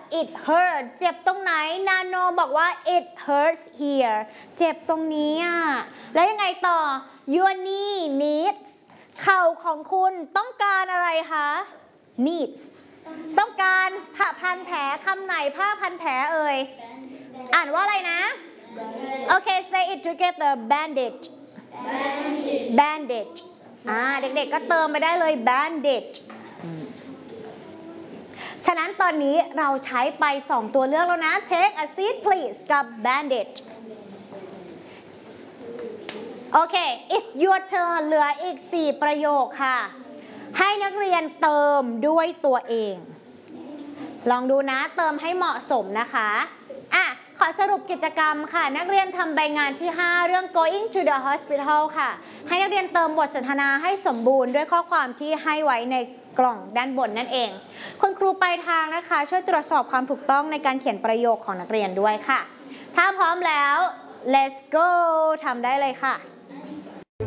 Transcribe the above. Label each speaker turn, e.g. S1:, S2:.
S1: it hurt เจ็บตรงไหนนาโนบอกว่า it hurts here เจ็บตรงนี้อ่ะแล้วยังไงต่อ your knee needs เข่าของคุณต้องการอะไรคะ needs ต้องการผ้าพันแผลคำไหนผ้าพันแผลเอ่ยอ่านว่าอะไรนะโอเค say it together bandage bandage เด็กๆก็เติมไปได้เลย bandage ฉะนั้นตอนนี้เราใช้ไป2ตัวเลือกแล้วนะ take a seat please กับ bandage โอเค it's your turn เหลืออีก4ประโยคค่ะให้นักเรียนเติมด้วยตัวเองลองดูนะเติมให้เหมาะสมนะคะขอสรุปกิจกรรมค่ะนักเรียนทำใบงานที่5เรื่อง going to the hospital ค่ะให้นักเรียนเติมบทสนทนาให้สมบูรณ์ด้วยข้อความที่ให้ไว้ในกล่องด้านบนนั่นเองคุณครูปลายทางนะคะช่วยตรวจสอบความถูกต้องในการเขียนประโยคของนักเรียนด้วยค่ะถ้าพร้อมแล้ว let's go ทำได้เลยค่ะ